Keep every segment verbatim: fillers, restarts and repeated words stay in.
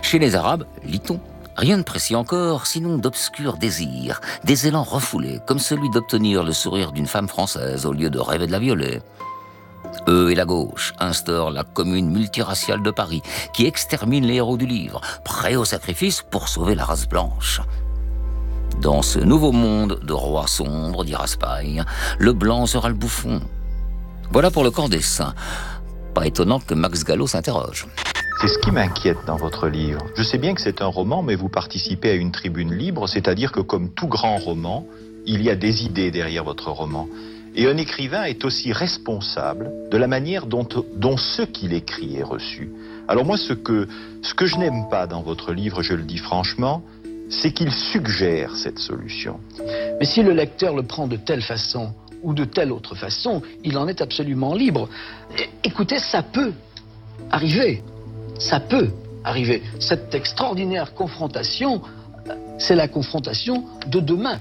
Chez les Arabes, lit-on, rien de précis encore, sinon d'obscurs désirs, des élans refoulés, comme celui d'obtenir le sourire d'une femme française au lieu de rêver de la violer. Eux et la gauche instaurent la commune multiraciale de Paris, qui extermine les héros du livre, prêts au sacrifice pour sauver la race blanche. Dans ce nouveau monde de rois sombres, dit Raspail, le blanc sera le bouffon. Voilà pour le camp des saints. Pas étonnant que Max Gallo s'interroge. C'est ce qui m'inquiète dans votre livre. Je sais bien que c'est un roman, mais vous participez à une tribune libre, c'est-à-dire que comme tout grand roman, il y a des idées derrière votre roman. Et un écrivain est aussi responsable de la manière dont, dont ce qu'il écrit est reçu. Alors moi, ce que, ce que je n'aime pas dans votre livre, je le dis franchement, c'est qu'il suggère cette solution. Mais si le lecteur le prend de telle façon ou de telle autre façon, il en est absolument libre. Écoutez, ça peut arriver. Ça peut arriver. Cette extraordinaire confrontation, c'est la confrontation de demain.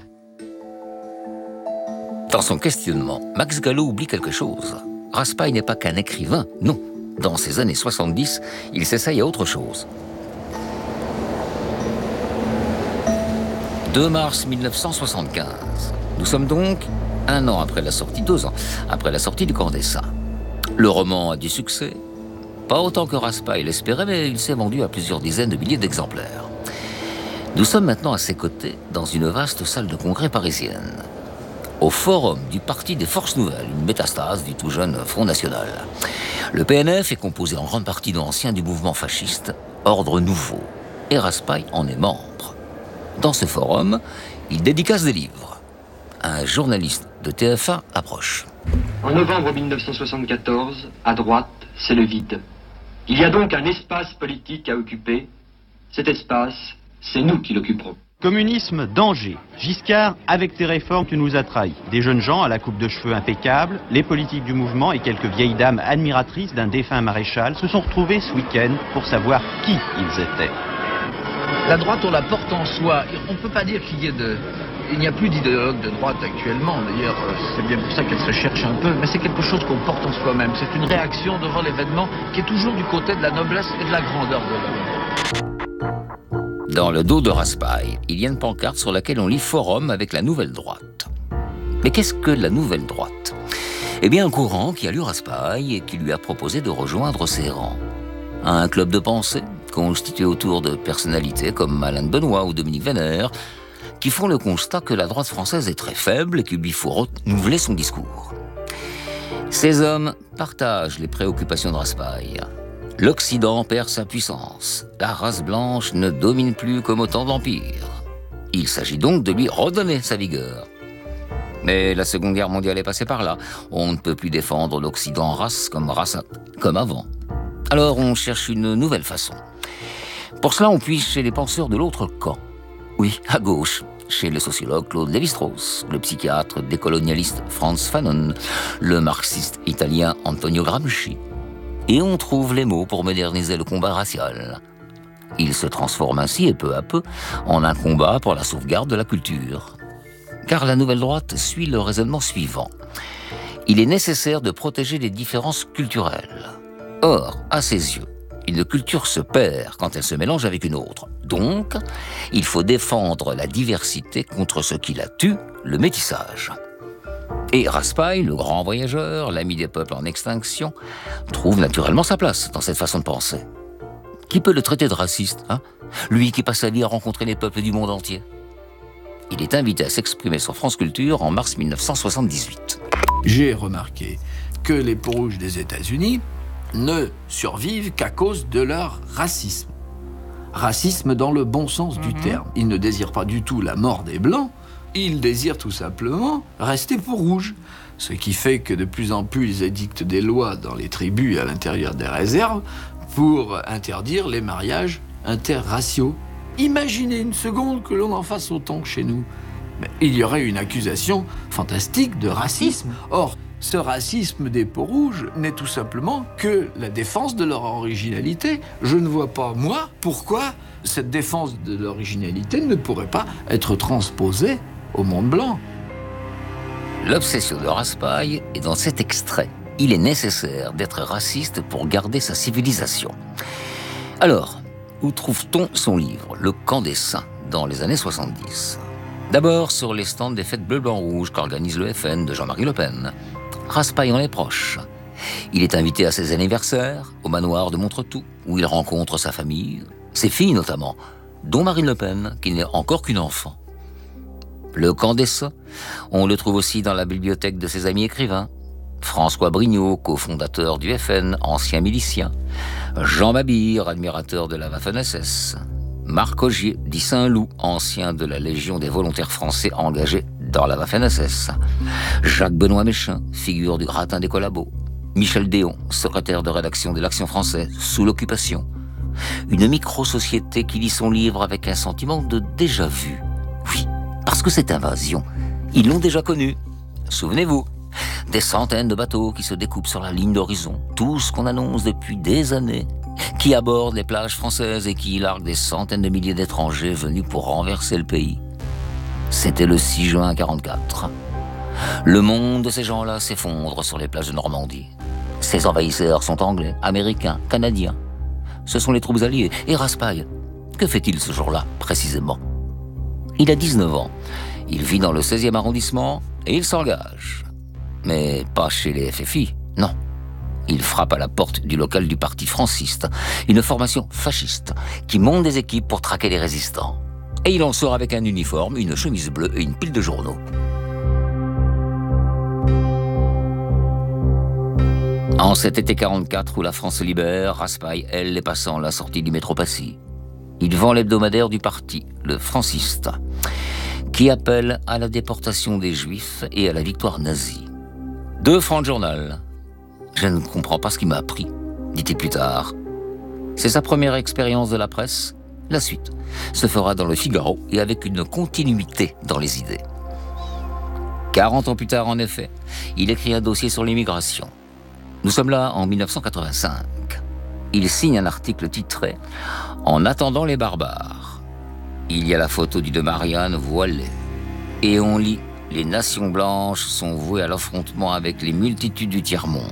Dans son questionnement, Max Gallo oublie quelque chose. Raspail n'est pas qu'un écrivain, non. Dans ces années soixante-dix, il s'essaye à autre chose. deux mars mille neuf cent soixante-quinze. Nous sommes donc un an après la sortie, deux ans après la sortie du Camp des Saints. Le roman a du succès. Pas autant que Raspail l'espérait, mais il s'est vendu à plusieurs dizaines de milliers d'exemplaires. Nous sommes maintenant à ses côtés dans une vaste salle de congrès parisienne. Au forum du Parti des Forces Nouvelles, une métastase du tout jeune Front National. Le P N F est composé en grande partie d'anciens du mouvement fasciste, Ordre Nouveau. Et Raspail en est membre. Dans ce forum, il dédicace des livres. Un journaliste de T F un approche. En novembre mille neuf cent soixante-quatorze, à droite, c'est le vide. Il y a donc un espace politique à occuper. Cet espace, c'est nous qui l'occuperons. Communisme, danger. Giscard, avec tes réformes, tu nous as trahis. Des jeunes gens à la coupe de cheveux impeccable, les politiques du mouvement et quelques vieilles dames admiratrices d'un défunt maréchal se sont retrouvés ce week-end pour savoir qui ils étaient. La droite, on la porte en soi. On ne peut pas dire qu'il y ait de... Il n'y a plus d'idéologue de droite actuellement. D'ailleurs, c'est bien pour ça qu'elle se cherche un peu. Mais c'est quelque chose qu'on porte en soi-même. C'est une réaction devant l'événement qui est toujours du côté de la noblesse et de la grandeur de l'homme. Dans le dos de Raspail, il y a une pancarte sur laquelle on lit Forum avec la Nouvelle Droite. Mais qu'est-ce que la Nouvelle Droite ? Eh bien, un courant qui a lu Raspail et qui lui a proposé de rejoindre ses rangs. Un club de pensée constitué autour de personnalités comme Alain de Benoît ou Dominique Vénère, qui font le constat que la droite française est très faible et qu'il lui faut renouveler son discours. Ces hommes partagent les préoccupations de Raspail. L'Occident perd sa puissance. La race blanche ne domine plus comme au temps de l'Empire. Il s'agit donc de lui redonner sa vigueur. Mais la Seconde Guerre mondiale est passée par là. On ne peut plus défendre l'Occident race comme race comme avant. Alors on cherche une nouvelle façon. Pour cela, on puise chez les penseurs de l'autre camp. Oui, à gauche, chez le sociologue Claude Lévi-Strauss, le psychiatre décolonialiste Frantz Fanon, le marxiste italien Antonio Gramsci. Et on trouve les mots pour moderniser le combat racial. Il se transforme ainsi, et peu à peu, en un combat pour la sauvegarde de la culture. Car la nouvelle droite suit le raisonnement suivant. Il est nécessaire de protéger les différences culturelles. Or, à ses yeux, une culture se perd quand elle se mélange avec une autre. Donc, il faut défendre la diversité contre ce qui la tue, le métissage. Et Raspail, le grand voyageur, l'ami des peuples en extinction, trouve naturellement sa place dans cette façon de penser. Qui peut le traiter de raciste, hein ? Lui qui passe sa vie à rencontrer les peuples du monde entier. Il est invité à s'exprimer sur France Culture en mars mille neuf cent soixante-dix-huit. J'ai remarqué que les peaux-rouges des États-Unis ne survivent qu'à cause de leur racisme. Racisme dans le bon sens mmh. du terme. Ils ne désirent pas du tout la mort des Blancs, ils désirent tout simplement rester peaux-rouges. Ce qui fait que de plus en plus, ils édictent des lois dans les tribus et à l'intérieur des réserves pour interdire les mariages interraciaux. Imaginez une seconde que l'on en fasse autant que chez nous. Mais il y aurait une accusation fantastique de racisme. Or, ce racisme des peaux-rouges n'est tout simplement que la défense de leur originalité. Je ne vois pas, moi, pourquoi cette défense de l'originalité ne pourrait pas être transposée au monde blanc. L'obsession de Raspail est dans cet extrait. Il est nécessaire d'être raciste pour garder sa civilisation. Alors, Où trouve-t-on son livre, Le Camp des Saints, dans les années soixante-dix? D'abord sur les stands des fêtes bleu-blanc-rouge qu'organise le F N de Jean-Marie Le Pen. Raspail en est proche. Il est invité à ses anniversaires, au manoir de Montretout, où il rencontre sa famille, ses filles notamment, dont Marine Le Pen, qui n'est encore qu'une enfant. Le Camp des Saints, on le trouve aussi dans la bibliothèque de ses amis écrivains. François Brignot, cofondateur du F N, ancien milicien. Jean Mabire, admirateur de la Waffen-S S. Marc Augier, dit Saint-Loup, ancien de la Légion des volontaires français engagés dans la Waffen-S S. Jacques-Benoît Méchain, figure du gratin des collabos. Michel Déon, secrétaire de rédaction de l'Action française, sous l'occupation. Une micro-société qui lit son livre avec un sentiment de déjà-vu. Oui, parce que cette invasion, ils l'ont déjà connue. Souvenez-vous, des centaines de bateaux qui se découpent sur la ligne d'horizon, tout ce qu'on annonce depuis des années, qui abordent les plages françaises et qui larguent des centaines de milliers d'étrangers venus pour renverser le pays. C'était le six juin quarante-quatre. Le monde de ces gens-là s'effondre sur les plages de Normandie. Ces envahisseurs sont anglais, américains, canadiens. Ce sont les troupes alliées. Et Raspail, que fait-il ce jour-là, précisément? Il a dix-neuf ans. Il vit dans le seizième arrondissement et il s'engage. Mais pas chez les F F I, non. Il frappe à la porte du local du parti franciste, une formation fasciste qui monte des équipes pour traquer les résistants. Et il en sort avec un uniforme, une chemise bleue et une pile de journaux. En cet été quarante-quatre où la France se libère, Raspail, elle, est passant la sortie du métro Passy. Il vend l'hebdomadaire du parti, le Franciste, qui appelle à la déportation des Juifs et à la victoire nazie. Deux francs de journal. Je ne comprends pas ce qui m'a appris, dit-il plus tard. C'est sa première expérience de la presse. La suite se fera dans le Figaro et avec une continuité dans les idées. quarante ans plus tard, en effet, il écrit un dossier sur l'immigration. Nous sommes là en mille neuf cent quatre-vingt-cinq. Il signe un article titré « En attendant les barbares ». Il y a la photo du de Marianne voilée. Et on lit « Les nations blanches sont vouées à l'affrontement avec les multitudes du tiers-monde ».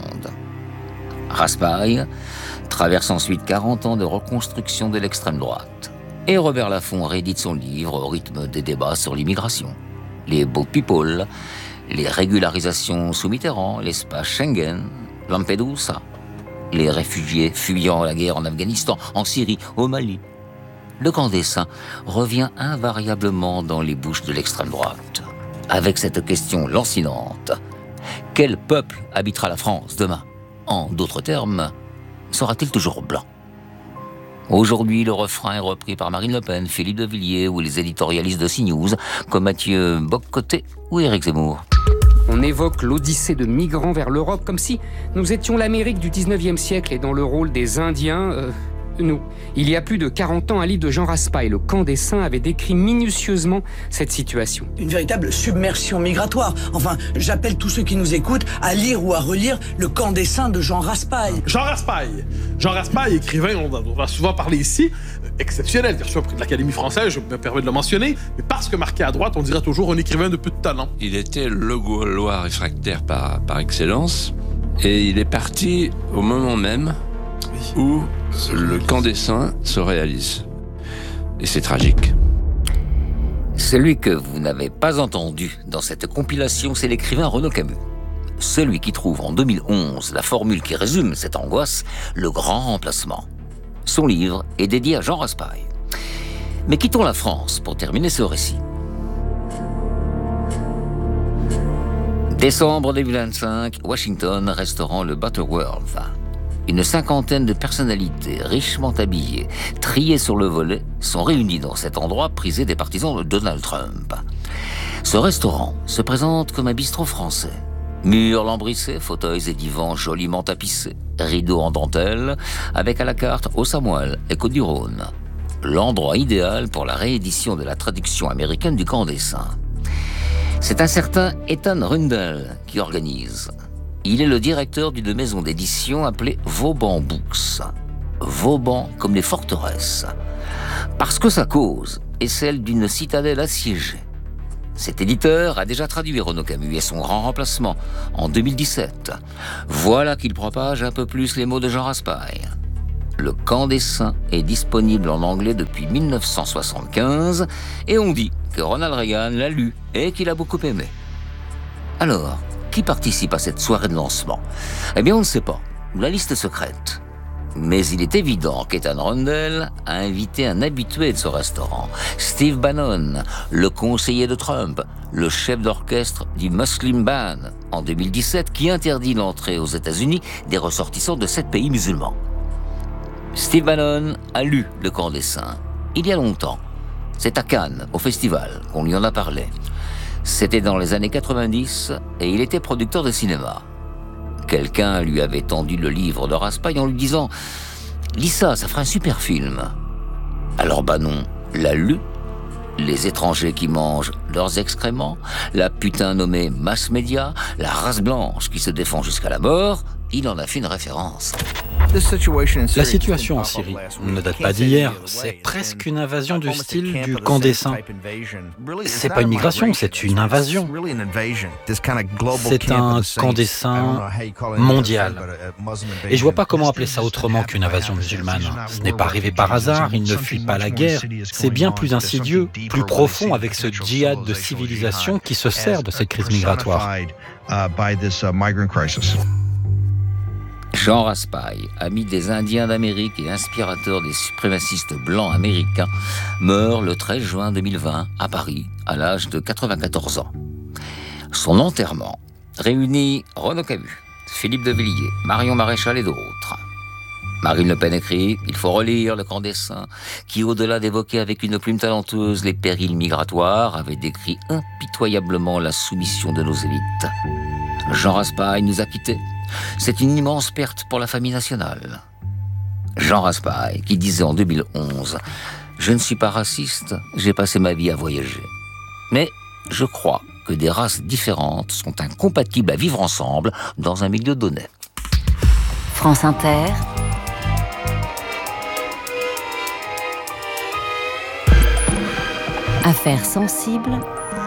Raspail traverse ensuite quarante ans de reconstruction de l'extrême droite. Et Robert Laffont réédite son livre au rythme des débats sur l'immigration. Les boat people, les régularisations sous Mitterrand, l'espace Schengen, Lampedusa, les réfugiés fuyant la guerre en Afghanistan, en Syrie, au Mali. Le Camp des Saints revient invariablement dans les bouches de l'extrême droite, avec cette question lancinante. Quel peuple habitera la France demain? En d'autres termes, sera-t-il toujours blanc? Aujourd'hui, le refrain est repris par Marine Le Pen, Philippe de Villiers ou les éditorialistes de CNews, comme Mathieu Bock-Côté ou Éric Zemmour. On évoque l'odyssée de migrants vers l'Europe comme si nous étions l'Amérique du dix-neuvième siècle et dans le rôle des Indiens, euh, nous. Il y a plus de quarante ans, un livre de Jean Raspail, Le Camp des Saints, avait décrit minutieusement cette situation. Une véritable submersion migratoire. Enfin, j'appelle tous ceux qui nous écoutent à lire ou à relire Le Camp des Saints de Jean Raspail. Jean Raspail. Jean Raspail, écrivain, on va souvent parler ici, exceptionnel, qui a reçu un prix de l'Académie française, je me permets de le mentionner, mais parce que marqué à droite, on dirait toujours un écrivain de peu de talent. Il était le Gaulois réfractaire par, par excellence, et il est parti au moment même oui. où le Camp des Saints se réalise. Et c'est tragique. Celui que vous n'avez pas entendu dans cette compilation, c'est l'écrivain Renaud Camus. Celui qui trouve en deux mille onze la formule qui résume cette angoisse, le grand remplacement. Son livre est dédié à Jean Raspail. Mais quittons la France pour terminer ce récit. Décembre deux mille vingt-cinq, Washington, restaurant le Butterworth. Une cinquantaine de personnalités richement habillées, triées sur le volet, sont réunies dans cet endroit prisé des partisans de Donald Trump. Ce restaurant se présente comme un bistrot français. Murs lambrissés, fauteuils et divans joliment tapissés, rideaux en dentelle, avec à la carte Haut Samuel et Côte-du-Rhône. L'endroit idéal pour la réédition de la traduction américaine du Camp des Saints. C'est un certain Ethan Rundell qui organise. Il est le directeur d'une maison d'édition appelée Vauban Books. Vauban comme les forteresses. Parce que sa cause est celle d'une citadelle assiégée. Cet éditeur a déjà traduit Renaud Camus et son grand remplacement en deux mille dix-sept. Voilà qu'il propage un peu plus les mots de Jean Raspail. Le Camp des Saints est disponible en anglais depuis dix-neuf cent soixante-quinze et on dit que Ronald Reagan l'a lu et qu'il a beaucoup aimé. Alors, qui participe à cette soirée de lancement ? Eh bien, on ne sait pas. La liste est secrète. Mais il est évident qu'Ethan Rundell a invité un habitué de ce restaurant, Steve Bannon, le conseiller de Trump, le chef d'orchestre du Muslim Ban en deux mille dix-sept, qui interdit l'entrée aux États-Unis des ressortissants de sept pays musulmans. Steve Bannon a lu Le Camp des Saints il y a longtemps. C'est à Cannes, au festival, qu'on lui en a parlé. C'était dans les années quatre-vingt-dix et il était producteur de cinéma. Quelqu'un lui avait tendu le livre de Raspail en lui disant « Lis ça, ça fera un super film ». Alors Bannon l'a lu, les étrangers qui mangent leurs excréments, la putain nommée mass média, la race blanche qui se défend jusqu'à la mort, il en a fait une référence. La situation en Syrie ne date pas d'hier, c'est presque une invasion du style du Camp des Saints. C'est pas une migration, c'est une invasion. C'est un Camp des Saints mondial. Et je vois pas comment appeler ça autrement qu'une invasion musulmane. Ce n'est pas arrivé par hasard, ils ne fuient pas la guerre. C'est bien plus insidieux, plus profond avec ce djihad de civilisation qui se sert de cette crise migratoire. Jean Raspail, ami des Indiens d'Amérique et inspirateur des suprémacistes blancs américains, meurt le treize juin deux mille vingt à Paris, à l'âge de quatre-vingt-quatorze ans. Son enterrement réunit Renaud Camus, Philippe de Villiers, Marion Maréchal et d'autres. Marine Le Pen écrit « Il faut relire Le Camp des Saints », qui, au-delà d'évoquer avec une plume talentueuse les périls migratoires, avait décrit impitoyablement la soumission de nos élites. Jean Raspail nous a quittés. C'est une immense perte pour la famille nationale. Jean Raspail, qui disait en deux mille onze « Je ne suis pas raciste, j'ai passé ma vie à voyager. Mais je crois que des races différentes sont incompatibles à vivre ensemble dans un milieu donné. » France Inter. Affaires sensibles.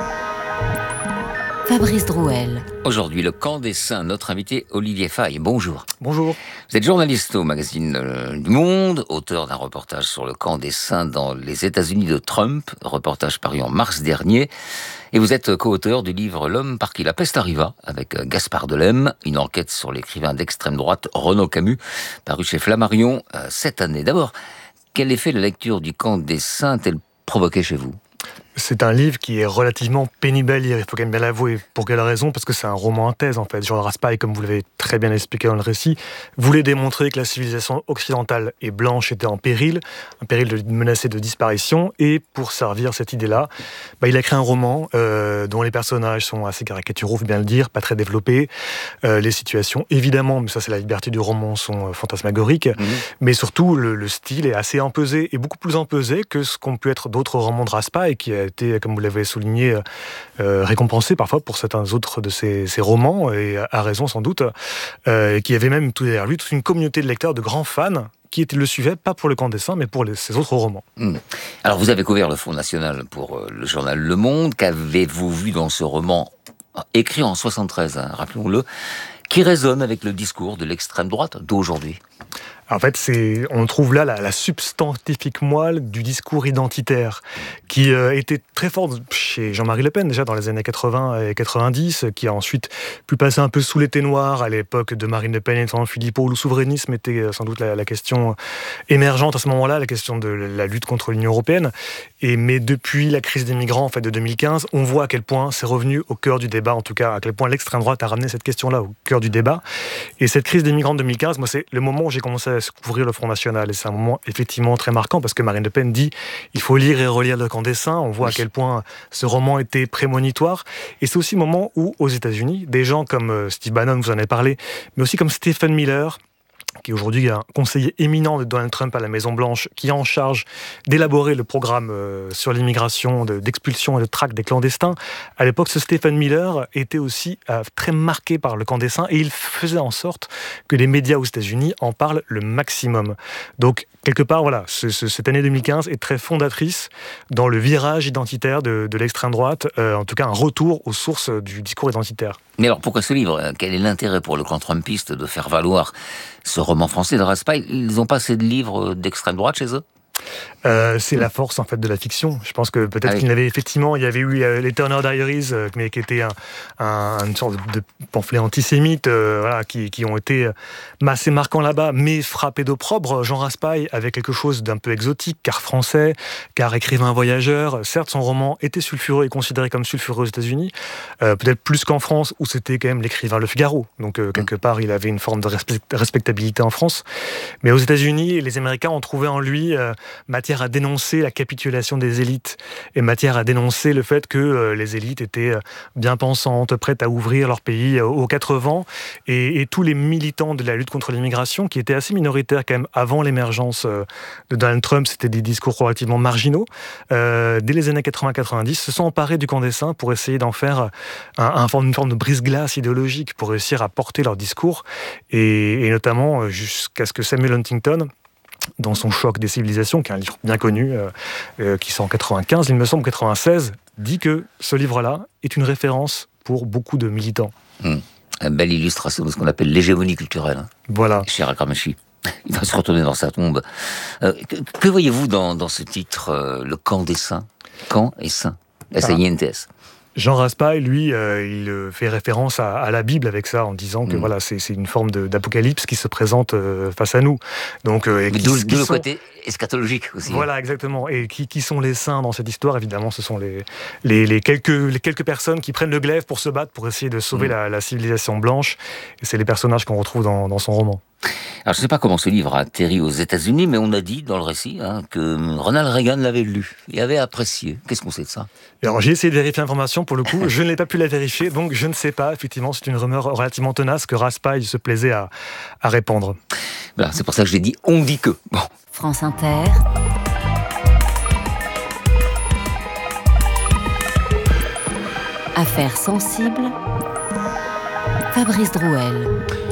Fabrice Drouel. Aujourd'hui, Le Camp des Saints, notre invité Olivier Faye. Bonjour. Bonjour. Vous êtes journaliste au magazine euh, du Monde, auteur d'un reportage sur le Camp des Saints dans les États-Unis de Trump, reportage paru en mars dernier. Et vous êtes co-auteur du livre L'homme par qui la peste arriva, avec Gaspard Delem, une enquête sur l'écrivain d'extrême droite Renaud Camus, paru chez Flammarion euh, cette année. D'abord, quel effet la lecture du Camp des Saints a-t-elle provoqué chez vous ? C'est un livre qui est relativement pénible à lire, il faut quand même bien l'avouer. Pour quelle raison ? Parce que c'est un roman en thèse, en fait. Jean Raspail, comme vous l'avez très bien expliqué dans le récit, voulait démontrer que la civilisation occidentale et blanche était en péril, un péril de, menacé de disparition, et pour servir cette idée-là, bah, il a écrit un roman euh, dont les personnages sont assez caricaturaux, faut bien le dire, pas très développés. Euh, les situations, évidemment, mais ça c'est la liberté du roman, sont euh, fantasmagoriques, mmh. mais surtout le, le style est assez empesé, et beaucoup plus empesé que ce qu'ont pu être d'autres romans de Raspail, qui a été, comme vous l'avez souligné, euh, récompensé parfois pour certains autres de ses, ses romans, et à raison sans doute, euh, qui avait même tout derrière lui toute une communauté de lecteurs, de grands fans, qui le suivaient, pas pour Le Camp des Saints, mais pour les, ses autres romans. Mmh. Alors vous avez couvert le Front National pour euh, le journal Le Monde. Qu'avez-vous vu dans ce roman, écrit en soixante-treize, hein, rappelons-le, qui résonne avec le discours de l'extrême droite d'aujourd'hui ? En fait, c'est, on trouve là la, la substantifique moelle du discours identitaire qui euh, était très fort chez Jean-Marie Le Pen, déjà dans les années quatre-vingts et quatre-vingt-dix, qui a ensuite pu passer un peu sous l'été noir à l'époque de Marine Le Pen et de Philippot, où le souverainisme était sans doute la, la question émergente à ce moment-là, la question de la lutte contre l'Union européenne. Et, mais depuis la crise des migrants en fait, de deux mille quinze, on voit à quel point c'est revenu au cœur du débat, en tout cas à quel point l'extrême droite a ramené cette question-là au cœur du débat. Et cette crise des migrants de deux mille quinze, moi, c'est le moment où j'ai commencé à couvrir le Front National. Et c'est un moment effectivement très marquant parce que Marine Le Pen dit il faut lire et relire Le Camp des Saints. On voit oui. à quel point ce roman était prémonitoire. Et c'est aussi le moment où, aux États-Unis, des gens comme Steve Bannon, vous en avez parlé, mais aussi comme Stephen Miller, qui est aujourd'hui un conseiller éminent de Donald Trump à la Maison-Blanche, qui est en charge d'élaborer le programme euh, sur l'immigration, de, d'expulsion et de traque des clandestins. À l'époque, ce Stephen Miller était aussi euh, très marqué par le Camp des Saints et il faisait en sorte que les médias aux États-Unis en parlent le maximum. Donc, quelque part, voilà, ce, ce, cette année deux mille quinze est très fondatrice dans le virage identitaire de, de l'extrême droite, euh, en tout cas un retour aux sources du discours identitaire. Mais alors, pourquoi ce livre? Quel est l'intérêt pour le camp trumpiste de faire valoir ce roman français de Raspail? Ils n'ont pas assez de livres d'extrême droite chez eux? Euh, c'est la force en fait de la fiction. Je pense que peut-être ah oui. qu'il y avait effectivement, il y avait eu euh, les Turner Diaries, euh, mais qui était un, un, une sorte de, de pamphlet antisémite, euh, voilà, qui, qui ont été assez marquants là-bas, mais frappés d'opprobre. Jean Raspail avait quelque chose d'un peu exotique, car français, car écrivain voyageur. Certes, son roman était sulfureux et considéré comme sulfureux aux États-Unis, euh, peut-être plus qu'en France, où c'était quand même l'écrivain Le Figaro. Donc euh, quelque part, il avait une forme de respect, respectabilité en France. Mais aux États-Unis, les Américains ont trouvé en lui euh, matière à dénoncer la capitulation des élites et matière à dénoncer le fait que euh, les élites étaient bien pensantes, prêtes à ouvrir leur pays euh, aux quatre vents, et, et tous les militants de la lutte contre l'immigration, qui étaient assez minoritaires quand même avant l'émergence euh, de Donald Trump, c'était des discours relativement marginaux, euh, dès les années quatre-vingts quatre-vingt-dix, se sont emparés du camp des Saints pour essayer d'en faire un, un, une forme de brise-glace idéologique, pour réussir à porter leur discours, et, et notamment jusqu'à ce que Samuel Huntington, dans son Choc des civilisations, qui est un livre bien connu, euh, euh, qui sort en quatre-vingt-quinze, il me semble quatre-vingt-seize, dit que ce livre-là est une référence pour beaucoup de militants. Mmh. Une belle illustration de ce qu'on appelle l'hégémonie culturelle. Hein. Voilà. Cher Akramachi. Il va se retourner dans sa tombe. Euh, que, que voyez-vous dans, dans ce titre, euh, Le camp des saints? Camp et saints. S A I N T S. Jean Raspail, lui, euh, il fait référence à, à la Bible avec ça, en disant que mmh. voilà, c'est, c'est une forme de, d'apocalypse qui se présente euh, face à nous. Donc, euh, et qui, d'où, qui d'où le sont... côté eschatologique aussi. Voilà, exactement. Et qui, qui sont les saints dans cette histoire? Évidemment, ce sont les, les, les, quelques, les quelques personnes qui prennent le glaive pour se battre, pour essayer de sauver mmh. la, la civilisation blanche. Et c'est les personnages qu'on retrouve dans, dans son roman. Alors, je ne sais pas comment ce livre a atterri aux États-Unis, mais on a dit dans le récit hein, que Ronald Reagan l'avait lu et avait apprécié. Qu'est-ce qu'on sait de ça? Alors, j'ai essayé de vérifier l'information pour le coup. Je ne l'ai pas pu la vérifier, donc je ne sais pas. Effectivement, c'est une rumeur relativement tenace que Raspail se plaisait à, à répandre. Voilà, c'est pour ça que j'ai dit « on dit que ». Bon. France Inter. Affaires sensibles. Fabrice Drouel.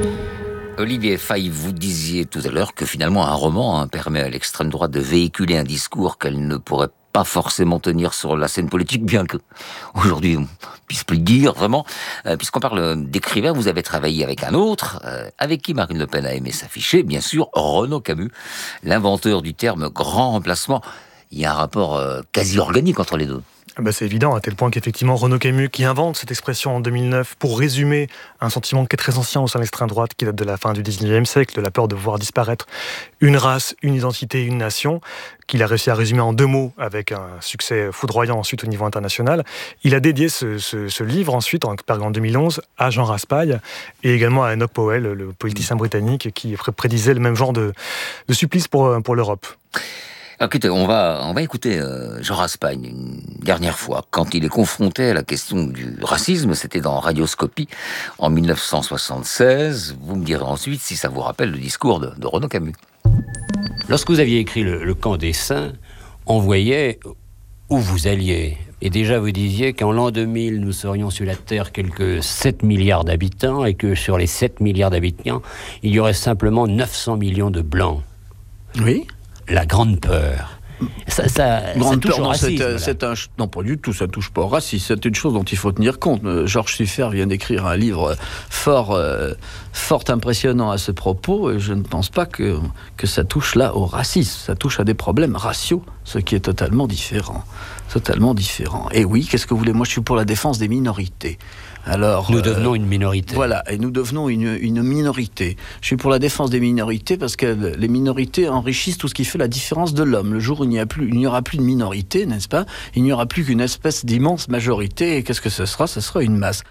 Olivier Faye, vous disiez tout à l'heure que finalement un roman hein, permet à l'extrême droite de véhiculer un discours qu'elle ne pourrait pas forcément tenir sur la scène politique, bien que aujourd'hui on puisse plus le dire vraiment. Euh, puisqu'on parle d'écrivain, vous avez travaillé avec un autre, euh, avec qui Marine Le Pen a aimé s'afficher, bien sûr, Renaud Camus, l'inventeur du terme grand remplacement. Il y a un rapport euh, quasi organique entre les deux. Ben c'est évident, à tel point qu'effectivement Renaud Camus, qui invente cette expression en deux mille neuf pour résumer un sentiment qui est très ancien au sein de l'extrême droite, qui date de la fin du dix-neuvième siècle, de la peur de voir disparaître une race, une identité, une nation, qu'il a réussi à résumer en deux mots avec un succès foudroyant ensuite au niveau international. Il a dédié ce, ce, ce livre ensuite, en, en deux mille onze, à Jean Raspail et également à Enoch Powell, le politicien britannique qui prédisait le même genre de, de supplice pour, pour l'Europe. Écoutez, on va, on va écouter euh, Jean Raspail une dernière fois. Quand il est confronté à la question du racisme, c'était dans Radioscopie en mille neuf cent soixante-seize. Vous me direz ensuite si ça vous rappelle le discours de, de Renaud Camus. Lorsque vous aviez écrit le, le camp des saints, on voyait où vous alliez. Et déjà, vous disiez qu'en l'an deux mille, nous serions sur la Terre quelques sept milliards d'habitants et que sur les sept milliards d'habitants, il y aurait simplement neuf cents millions de blancs. Oui. La grande peur. Ça, ça, grande ça touche peur, au non, racisme, c'est, c'est un, non, pas du tout, ça touche pas au racisme. C'est une chose dont il faut tenir compte. Georges Suffert vient d'écrire un livre fort, euh, fort impressionnant à ce propos, et je ne pense pas que, que ça touche là au racisme. Ça touche à des problèmes raciaux, ce qui est totalement différent. Totalement différent. Et oui, qu'est-ce que vous voulez? Moi, je suis pour la défense des minorités. Alors, nous devenons euh, une minorité. Voilà, et nous devenons une, une minorité. Je suis pour la défense des minorités parce que les minorités enrichissent tout ce qui fait la différence de l'homme. Le jour où il n'y a plus, il n'y aura plus de minorité, n'est-ce pas? Il n'y aura plus qu'une espèce d'immense majorité. Et qu'est-ce que ce sera? Ce sera une masse.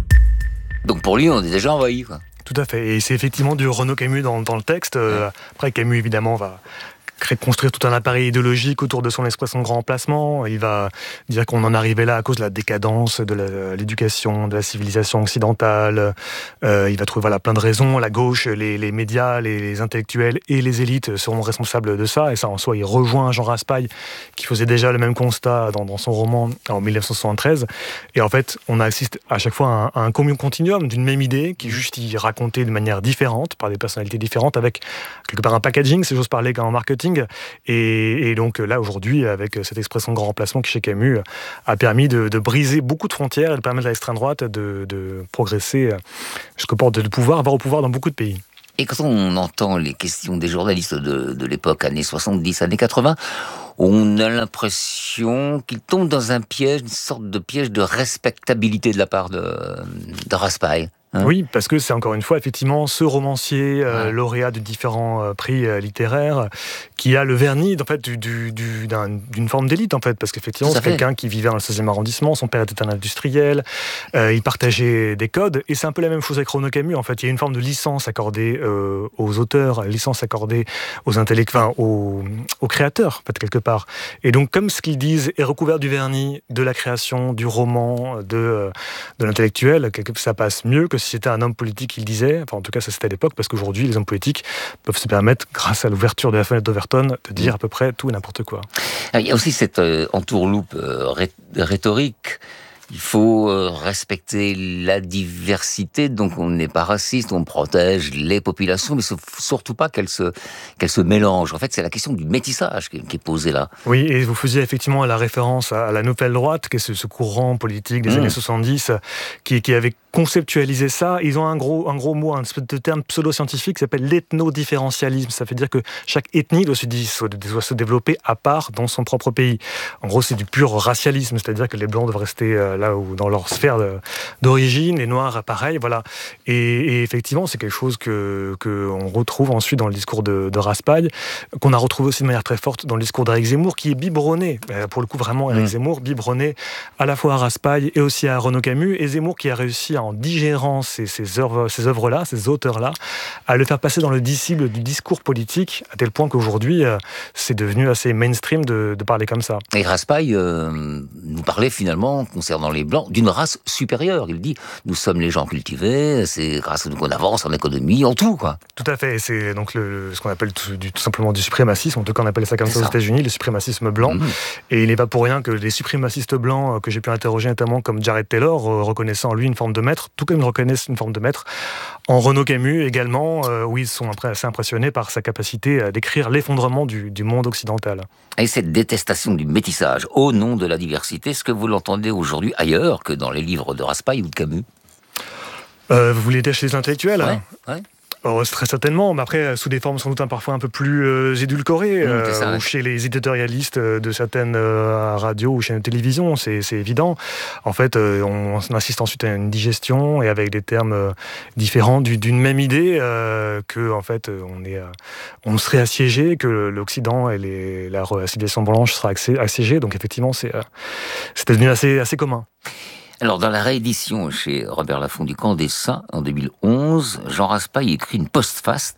Donc pour lui, on est déjà envahi, quoi. Tout à fait. Et c'est effectivement du Renaud Camus dans, dans le texte. Euh, après, Camus, évidemment, va construire tout un appareil idéologique autour de son expression de grand remplacement. Il va dire qu'on en arrivait là à cause de la décadence de la, l'éducation, de la civilisation occidentale. Euh, il va trouver voilà, plein de raisons. La gauche, les, les médias, les, les intellectuels et les élites seront responsables de ça. Et ça, en soi, il rejoint Jean Raspail, qui faisait déjà le même constat dans, dans son roman en mille neuf cent soixante-treize. Et en fait, on assiste à chaque fois à un, à un continuum d'une même idée qui juste y racontait de manière différente, par des personnalités différentes, avec quelque part un packaging, si j'ose parler, en marketing, lynching. Et, et donc là, aujourd'hui, avec cette expression de grand remplacement qui, chez Camus, a permis de, de briser beaucoup de frontières et de permettre à l'extrême droite de, de progresser jusqu'au port de pouvoir, avoir au pouvoir dans beaucoup de pays. Et quand on entend les questions des journalistes de, de l'époque, années soixante-dix, années quatre-vingts, on a l'impression qu'ils tombent dans un piège, une sorte de piège de respectabilité de la part de, de Raspail. Hein? Oui, parce que c'est encore une fois effectivement ce romancier euh, ouais. lauréat de différents euh, prix euh, littéraires qui a le vernis en fait du, du, du, d'un, d'une forme d'élite en fait, parce qu'effectivement c'est fait. quelqu'un qui vivait dans le seizième arrondissement, son père était un industriel, euh, il partageait des codes, et c'est un peu la même chose avec Renaud Camus en fait. Il y a une forme de licence accordée euh, aux auteurs, licence accordée aux intellectuels, aux, aux créateurs en fait, quelque part. Et donc comme ce qu'ils disent est recouvert du vernis de la création, du roman, de, euh, de l'intellectuel, ça passe mieux que si c'était un homme politique qui le disait, enfin en tout cas ça c'était à l'époque, parce qu'aujourd'hui les hommes politiques peuvent se permettre, grâce à l'ouverture de la fenêtre d'Overton, de dire à peu près tout et n'importe quoi. Il y a aussi cette euh, entourloupe euh, ré- rhétorique. Il faut euh, respecter la diversité, donc on n'est pas raciste, on protège les populations, mais surtout pas qu'elles se, qu'elles se mélangent. En fait, c'est la question du métissage qui, qui est posée là. Oui, et vous faisiez effectivement la référence à la nouvelle droite, qui est ce, ce courant politique des mmh. années soixante-dix, qui, qui avait conceptualisé ça. Ils ont un gros, un gros mot, un espèce de terme pseudo-scientifique qui s'appelle l'ethno-différentialisme. Ça veut dire que chaque ethnie doit se, doit se développer à part dans son propre pays. En gros, c'est du pur racialisme, c'est-à-dire que les Blancs doivent rester euh, là où, dans leur sphère de, d'origine, les Noirs, pareil, voilà. Et, et effectivement, c'est quelque chose que, que on retrouve ensuite dans le discours de, de Raspail, qu'on a retrouvé aussi de manière très forte dans le discours d'Éric Zemmour, qui est biberonné, pour le coup vraiment Éric mmh. Zemmour, biberonné à la fois à Raspail et aussi à Renaud Camus, et Zemmour qui a réussi en digérant ces, ces, œuvres, ces œuvres-là, ces auteurs-là, à le faire passer dans le disciple du discours politique, à tel point qu'aujourd'hui, euh, c'est devenu assez mainstream de, de parler comme ça. Et Raspail euh, nous parlait finalement, concernant les Blancs, d'une race supérieure. Il dit, nous sommes les gens cultivés, c'est grâce à nous qu'on avance en économie, en tout, quoi. Tout à fait, c'est donc le, ce qu'on appelle tout, du, tout simplement du suprémacisme, en tout cas on appelle ça comme c'est ça aux ça. États-Unis, le suprémacisme blanc. Mmh. Et il n'est pas pour rien que les suprémacistes blancs que j'ai pu interroger, notamment comme Jared Taylor, euh, reconnaissant en lui une forme de maître, tout comme ils reconnaissent une forme de maître en Renaud Camus également, euh, où ils sont assez impressionnés par sa capacité à décrire l'effondrement du, du monde occidental. Et cette détestation du métissage au nom de la diversité, est-ce que vous l'entendez aujourd'hui ailleurs que dans les livres de Raspail ou de Camus? euh, Vous voulez dire chez les intellectuels? Ouais, ouais. Oh, très certainement, mais après sous des formes sans doute parfois un peu plus euh, édulcorées, mmh, euh, ça, ou ouais. chez les éditorialistes de certaines euh, radios ou chaînes de télévision, c'est, c'est évident. En fait, euh, on, on assiste ensuite à une digestion et avec des termes euh, différents du, d'une même idée euh, que en fait on est, euh, on serait assiégé, que l'Occident et les, la civilisation blanche sera assiégée. Donc effectivement, c'est, euh, c'est devenu assez, assez commun. Alors, dans la réédition chez Robert Laffont du Camp des Saints, en deux mille onze, Jean Raspail écrit une postface,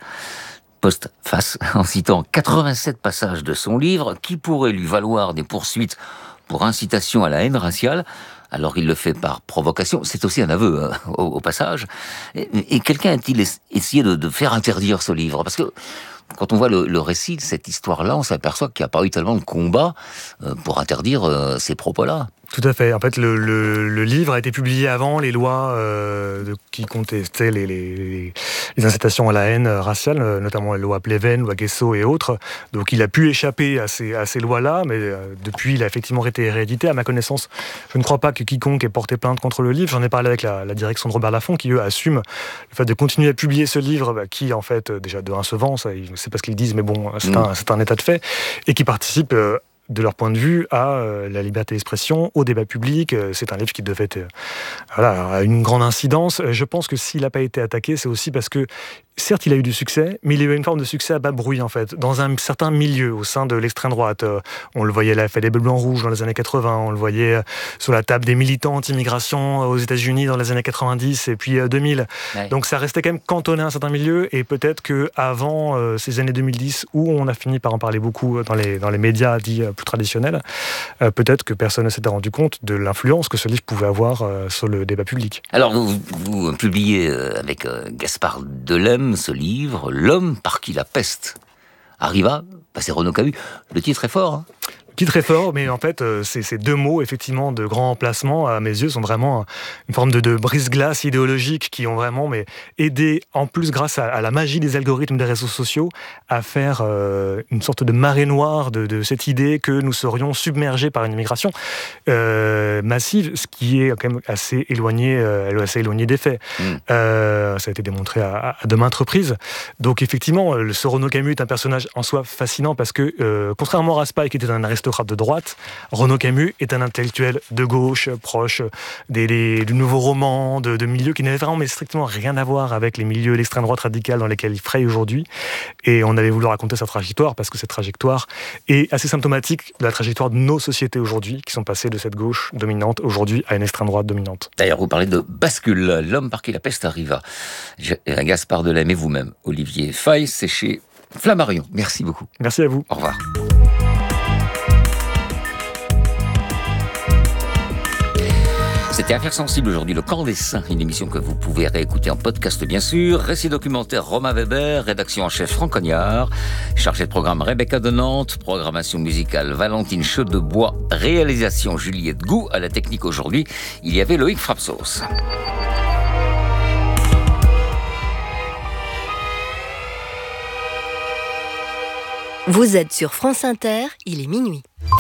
postface en citant quatre-vingt-sept passages de son livre qui pourraient lui valoir des poursuites pour incitation à la haine raciale. Alors, il le fait par provocation. C'est aussi un aveu, hein, au, au passage. Et, et quelqu'un a-t-il essayé de, de faire interdire ce livre? Parce que quand on voit le, le récit de cette histoire-là, on s'aperçoit qu'il n'y a pas eu tellement de combat euh, pour interdire euh, ces propos-là. Tout à fait. En fait, le, le, le livre a été publié avant les lois euh, de, qui contestaient les, les, les incitations à la haine raciale, notamment la loi Pleven, loi Guesso et autres. Donc il a pu échapper à ces, à ces lois-là, mais euh, depuis, il a effectivement été réédité. À ma connaissance, je ne crois pas que quiconque ait porté plainte contre le livre. J'en ai parlé avec la, la direction de Robert Laffont, qui, eux, assume le fait de continuer à publier ce livre, bah, qui, en fait, déjà, de un, se vend, ça, c'est pas ce qu'ils disent, mais bon, c'est, mmh. un, c'est un état de fait, et qui participe... Euh, de leur point de vue, à euh, la liberté d'expression, au débat public. Euh, c'est un livre qui devait être, euh, voilà, à une grande incidence. Je pense que s'il n'a pas été attaqué, c'est aussi parce que, certes, il a eu du succès, mais il a eu une forme de succès à bas bruit, en fait, dans un certain milieu, au sein de l'extrême droite. Euh, on le voyait à la Fête des Bleus Blancs Rouges dans les années quatre-vingts, on le voyait euh, sur la table des militants anti-immigration aux États-Unis dans les années quatre-vingt-dix et puis euh, deux mille. Ouais. Donc ça restait quand même cantonné à un certain milieu, et peut-être qu'avant euh, ces années deux mille dix, où on a fini par en parler beaucoup dans les, dans les médias dits euh, plus traditionnels, euh, peut-être que personne ne s'était rendu compte de l'influence que ce livre pouvait avoir euh, sur le débat public. Alors vous, vous publiez euh, avec euh, Gaspard Delhem ce livre, L'homme par qui la peste arriva, bah c'est Renaud Camus. Le titre est fort, hein? Qui très fort, mais en fait, euh, ces, ces deux mots, effectivement, de grand emplacement, à mes yeux, sont vraiment une forme de, de brise-glace idéologique qui ont vraiment mais, aidé, en plus, grâce à, à la magie des algorithmes des réseaux sociaux, à faire euh, une sorte de marée noire de, de cette idée que nous serions submergés par une immigration euh, massive, ce qui est quand même assez éloigné, euh, assez éloigné des faits. Mmh. Euh, ça a été démontré à, à de maintes reprises. Donc, effectivement, ce Renaud Camus est un personnage en soi fascinant parce que, euh, contrairement à Raspail, qui était un aristocrate de droite, Renaud Camus est un intellectuel de gauche, proche des, des, du nouveau roman, de, de milieux qui n'avaient vraiment mais strictement rien à voir avec les milieux de l'extrême droite radicale dans lesquels il fraye aujourd'hui. Et on avait voulu raconter sa trajectoire parce que cette trajectoire est assez symptomatique de la trajectoire de nos sociétés aujourd'hui, qui sont passées de cette gauche dominante aujourd'hui à une extrême droite dominante. D'ailleurs, vous parlez de bascule, l'homme par qui la peste arriva. Gaspard Delame et vous-même, Olivier Faye, c'est chez Flammarion. Merci beaucoup. Merci à vous. Au revoir. C'était Affaires sensibles aujourd'hui, le camp des saints, une émission que vous pouvez réécouter en podcast bien sûr. Récit documentaire Romain Weber, rédaction en chef Franck Cognard, chargé de programme Rebecca de Nantes, programmation musicale Valentine Chaudebois, réalisation Juliette Gou, à la technique aujourd'hui, il y avait Loïc Frapsos. Vous êtes sur France Inter, il est minuit.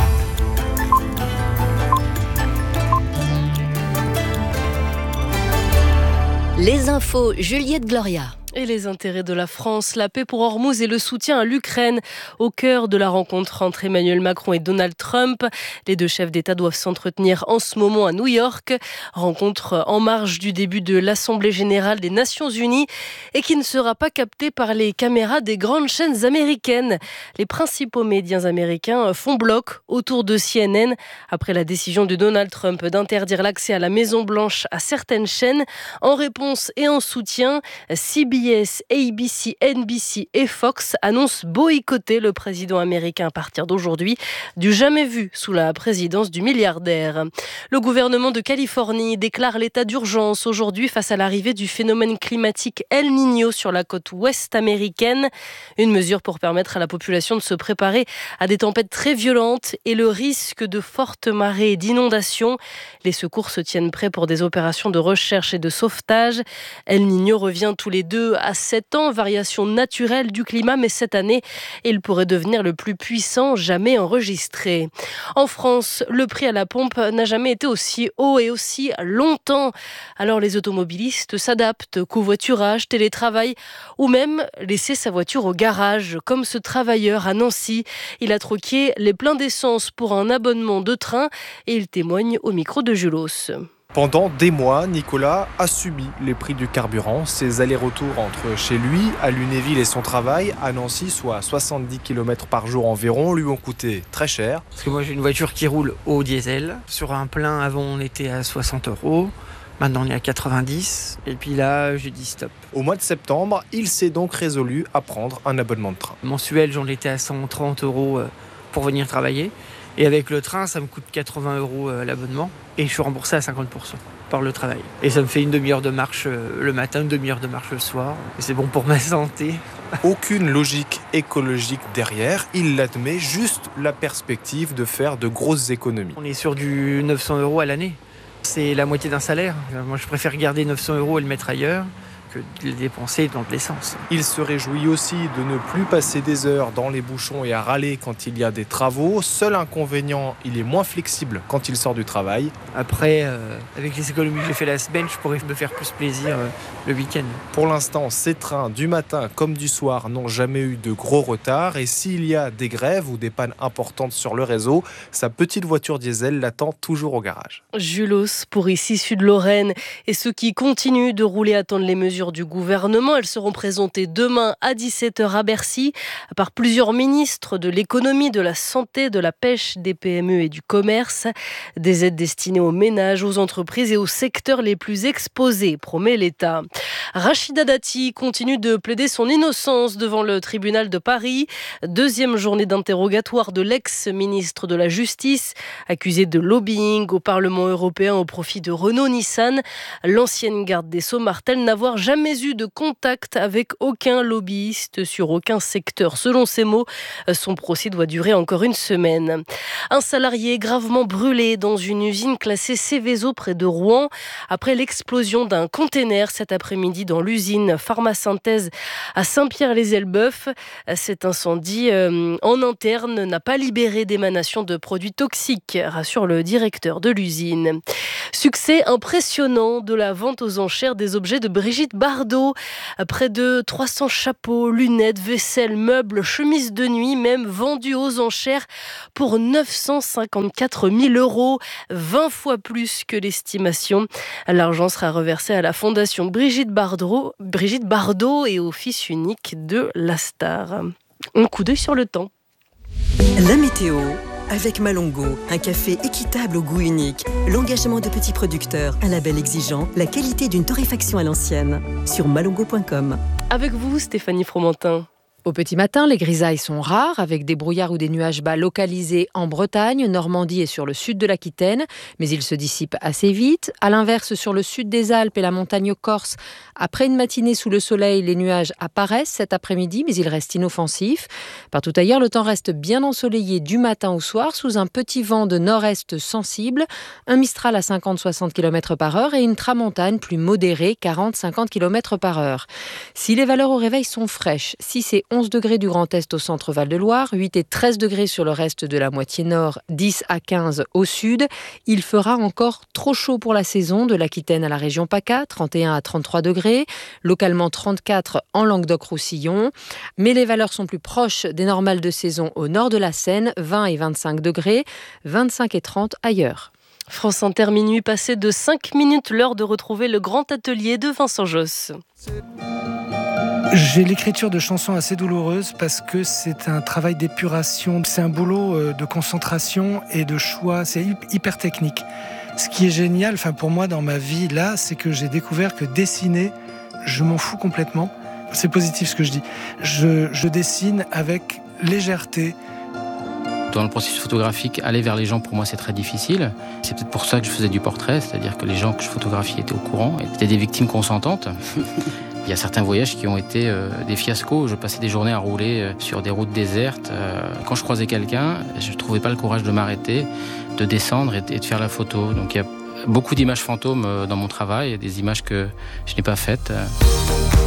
Les infos, Juliette Gloria. Et les intérêts de la France, la paix pour Hormuz et le soutien à l'Ukraine au cœur de la rencontre entre Emmanuel Macron et Donald Trump. Les deux chefs d'État doivent s'entretenir en ce moment à New York. Rencontre en marge du début de l'Assemblée générale des Nations Unies et qui ne sera pas captée par les caméras des grandes chaînes américaines. Les principaux médias américains font bloc autour de C N N après la décision de Donald Trump d'interdire l'accès à la Maison-Blanche à certaines chaînes. En réponse et en soutien, C B S, A B C, N B C et Fox annoncent boycotter le président américain à partir d'aujourd'hui, du jamais vu sous la présidence du milliardaire. Le gouvernement de Californie déclare l'état d'urgence aujourd'hui face à l'arrivée du phénomène climatique El Niño sur la côte ouest américaine. Une mesure pour permettre à la population de se préparer à des tempêtes très violentes et le risque de fortes marées et d'inondations. Les secours se tiennent prêts pour des opérations de recherche et de sauvetage. El Niño revient tous les deux à sept ans, variation naturelle du climat, mais cette année, il pourrait devenir le plus puissant jamais enregistré. En France, le prix à la pompe n'a jamais été aussi haut et aussi longtemps. Alors les automobilistes s'adaptent, covoiturage, télétravail ou même laisser sa voiture au garage, comme ce travailleur à Nancy. Il a troqué les pleins d'essence pour un abonnement de train et il témoigne au micro de Julos. Pendant des mois, Nicolas a subi les prix du carburant. Ses allers-retours entre chez lui, à Lunéville et son travail, à Nancy, soit soixante-dix kilomètres par jour environ, lui ont coûté très cher. Parce que moi j'ai une voiture qui roule au diesel. Sur un plein, avant on était à soixante euros. Maintenant on est à quatre-vingt-dix. Et puis là, j'ai dit stop. Au mois de septembre, il s'est donc résolu à prendre un abonnement de train. Mensuel, j'en étais à cent trente euros pour venir travailler. Et avec le train, ça me coûte quatre-vingts euros l'abonnement. Et je suis remboursé à cinquante pour cent par le travail. Et ça me fait une demi-heure de marche le matin, une demi-heure de marche le soir. Et c'est bon pour ma santé. Aucune logique écologique derrière. Il l'admet, juste la perspective de faire de grosses économies. On est sur du neuf cents euros à l'année. C'est la moitié d'un salaire. Moi, je préfère garder neuf cents euros et le mettre ailleurs que de les dépenser dans de l'essence. Il se réjouit aussi de ne plus passer des heures dans les bouchons et à râler quand il y a des travaux. Seul inconvénient, il est moins flexible quand il sort du travail. Après, euh, avec les économies que j'ai fait la semaine, je pourrais me faire plus plaisir euh, le week-end. Pour l'instant, ces trains du matin comme du soir n'ont jamais eu de gros retards. Et s'il y a des grèves ou des pannes importantes sur le réseau, sa petite voiture diesel l'attend toujours au garage. Julos pour ici Sud-Lorraine. Et ceux qui continuent de rouler attendent les mesures du gouvernement. Elles seront présentées demain à dix-sept heures à Bercy par plusieurs ministres de l'économie, de la santé, de la pêche, des P M E et du commerce. Des aides destinées aux ménages, aux entreprises et aux secteurs les plus exposés, promet l'État. Rachida Dati continue de plaider son innocence devant le tribunal de Paris. Deuxième journée d'interrogatoire de l'ex-ministre de la Justice, accusée de lobbying au Parlement européen au profit de Renault-Nissan. L'ancienne garde des Sceaux martèle n'avoir jamais jamais eu de contact avec aucun lobbyiste sur aucun secteur. Selon ses mots, son procès doit durer encore une semaine. Un salarié gravement brûlé dans une usine classée Céveso près de Rouen après l'explosion d'un container cet après-midi dans l'usine Pharmasynthèse à Saint-Pierre-les-Elbeuf. Cet incendie euh, en interne n'a pas libéré d'émanations de produits toxiques, rassure le directeur de l'usine. Succès impressionnant de la vente aux enchères des objets de Brigitte Bardot. Près de trois cents chapeaux, lunettes, vaisselle, meubles, chemises de nuit, même vendus aux enchères pour neuf cent cinquante-quatre mille euros, vingt fois plus que l'estimation. L'argent sera reversé à la fondation Brigitte Bardot, Brigitte Bardot et au fils unique de la star. Un coup d'œil sur le temps. La météo avec Malongo, un café équitable au goût unique, l'engagement de petits producteurs, un label exigeant, la qualité d'une torréfaction à l'ancienne. Sur malongo point com. Avec vous, Stéphanie Fromentin. Au petit matin, les grisailles sont rares, avec des brouillards ou des nuages bas localisés en Bretagne, Normandie et sur le sud de l'Aquitaine, mais ils se dissipent assez vite. À l'inverse, sur le sud des Alpes et la montagne corse, après une matinée sous le soleil, les nuages apparaissent cet après-midi, mais ils restent inoffensifs. Partout ailleurs, le temps reste bien ensoleillé du matin au soir, sous un petit vent de nord-est sensible, un mistral à cinquante à soixante kilomètres par heure et une tramontane plus modérée, quarante à cinquante kilomètres par heure. Si les valeurs au réveil sont fraîches, six et onze degrés du Grand Est au centre Val-de-Loire, huit et treize degrés sur le reste de la moitié nord, dix à quinze au sud. Il fera encore trop chaud pour la saison, de l'Aquitaine à la région PACA, trente et un à trente-trois degrés, localement trente-quatre en Languedoc-Roussillon. Mais les valeurs sont plus proches des normales de saison au nord de la Seine, vingt et vingt-cinq degrés, vingt-cinq et trente ailleurs. France Inter, minuit passé de cinq minutes, l'heure de retrouver le grand atelier de Vincent Josse. J'ai l'écriture de chansons assez douloureuses parce que c'est un travail d'épuration, c'est un boulot de concentration et de choix, c'est hyper technique. Ce qui est génial, enfin pour moi dans ma vie là, c'est que j'ai découvert que dessiner, je m'en fous complètement. C'est positif ce que je dis. Je, je dessine avec légèreté. Dans le processus photographique, aller vers les gens, pour moi, c'est très difficile. C'est peut-être pour ça que je faisais du portrait, c'est-à-dire que les gens que je photographiais étaient au courant, et étaient des victimes consentantes. Il y a certains voyages qui ont été euh, des fiascos. Je passais des journées à rouler euh, sur des routes désertes. Euh, quand je croisais quelqu'un, je ne trouvais pas le courage de m'arrêter, de descendre et, et de faire la photo. Donc il y a beaucoup d'images fantômes euh, dans mon travail, des images que je n'ai pas faites.